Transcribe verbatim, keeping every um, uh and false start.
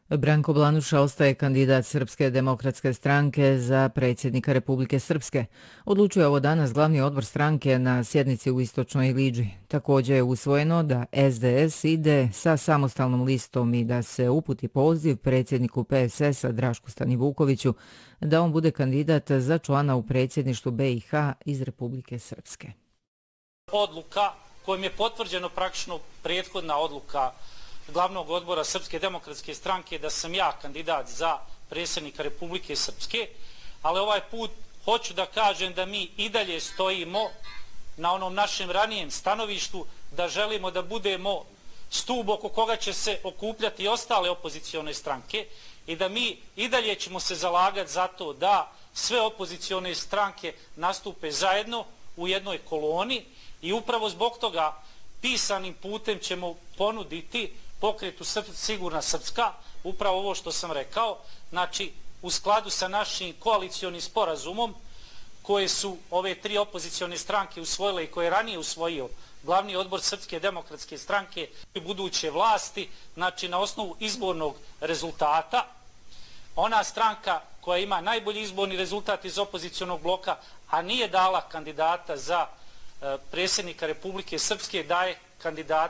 Branko Blanuša ostaje kandidat Srpske demokratske stranke za predsjednika Republike Srpske. Odlučuje ovo danas glavni odbor stranke na sjednici u Istočnoj Iliđi. Također je usvojeno da S D S ide sa samostalnom listom i da se uputi poziv predsjedniku P S S-a Drašku Stanivukoviću da on bude kandidat za člana u predsjedništvu B i H iz Republike Srpske. Odluka kojom je potvrđeno praktično prethodna odluka glavnog odbora Srpske demokratske stranke da sam ja kandidat za predsjednika Republike Srpske, ali ovaj put hoću da kažem da mi i dalje stojimo na onom našem ranijem stanovištu da želimo da budemo stub oko koga će se okupljati i ostale opozicione stranke i da mi i dalje ćemo se zalagati za to da sve opozicione stranke nastupe zajedno u jednoj koloni i upravo zbog toga pisanim putem ćemo ponuditi pokretu Sigurna Srpska, upravo ovo što sam rekao, znači u skladu sa našim koalicionim sporazumom koje su ove tri opozicione stranke usvojile i koje je ranije usvojio glavni odbor Srpske demokratske stranke i buduće vlasti, znači na osnovu izbornog rezultata, ona stranka koja ima najbolji izborni rezultat iz opozicionog bloka, a nije dala kandidata za predsjednika Republike Srpske, daje kandidata